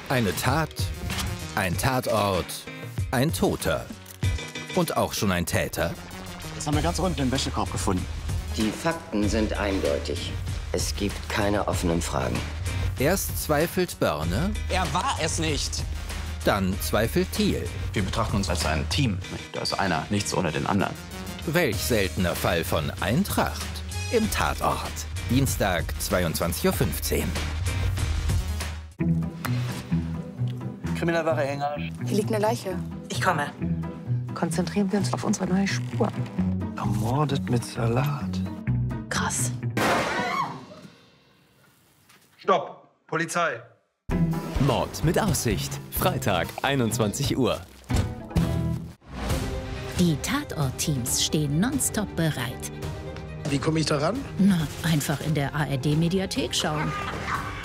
Eine Tat, ein Tatort, ein Toter. Und auch schon ein Täter? Das haben wir ganz unten im Wäschekorb gefunden. Die Fakten sind eindeutig. Es gibt keine offenen Fragen. Erst zweifelt Börne, Er war es nicht. dann zweifelt Thiel. Wir betrachten uns als ein Team. Da ist einer nichts ohne den anderen. Welch seltener Fall von Eintracht im Tatort. Dienstag, 22:15 Uhr. Kriminalware Hengarsch. Hier liegt eine Leiche. Ich komme. Konzentrieren wir uns auf unsere neue Spur. Ermordet mit Salat. Krass. Stopp! Polizei! Mord mit Aussicht. Freitag, 21 Uhr. Die Tatort-Teams stehen nonstop bereit. Wie komme ich da ran? Na, einfach in der ARD-Mediathek schauen.